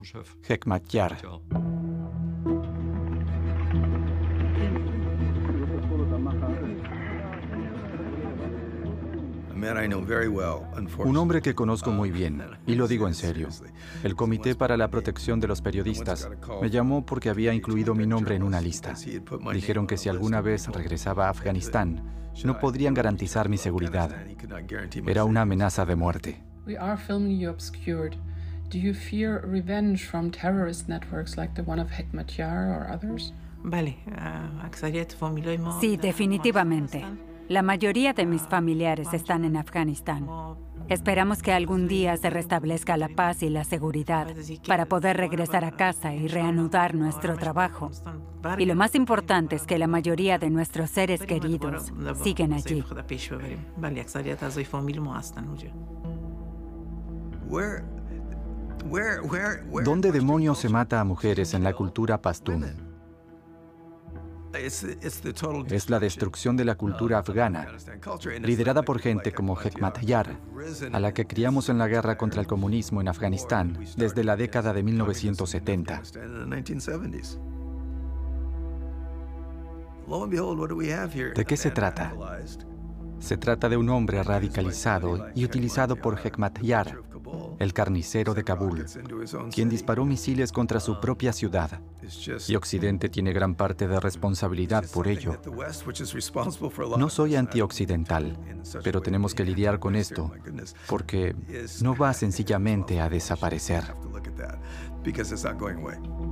Hekmatyar. Un hombre que conozco muy bien, y lo digo en serio. El Comité para la Protección de los Periodistas me llamó porque había incluido mi nombre en una lista. Dijeron que si alguna vez regresaba a Afganistán, no podrían garantizar mi seguridad. Era una amenaza de muerte. We are filming you obscured. Do you fear revenge from terrorist networks like the one of Hekmatyar or others? Sí, definitivamente. La mayoría de mis familiares están en Afganistán. Esperamos que algún día se restablezca la paz y la seguridad para poder regresar a casa y reanudar nuestro trabajo. Y lo más importante es que la mayoría de nuestros seres queridos siguen allí. ¿Dónde demonios se mata a mujeres en la cultura pastún? Es la destrucción de la cultura afgana, liderada por gente como Hekmatyar, a la que criamos en la guerra contra el comunismo en Afganistán desde la década de 1970. ¿De qué se trata? Se trata de un hombre radicalizado y utilizado por Hekmatyar, el carnicero de Kabul, quien disparó misiles contra su propia ciudad. Y Occidente tiene gran parte de responsabilidad por ello. No soy antioccidental, pero tenemos que lidiar con esto, porque no va sencillamente a desaparecer.